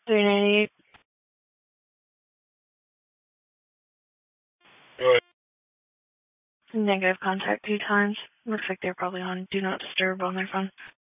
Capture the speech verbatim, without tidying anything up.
three ninety-eight. Go ahead. Negative contact two times. Looks like they're probably on Do Not Disturb on their phone.